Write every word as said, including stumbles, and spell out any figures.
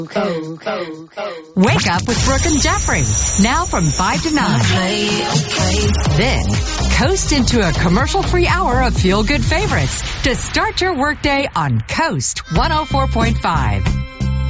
Go, go, go. Wake up with Brooke and Jeffrey. Now from five to nine. Okay, okay. Then, coast into a commercial-free hour of feel-good favorites to start your workday on Coast one oh four point five.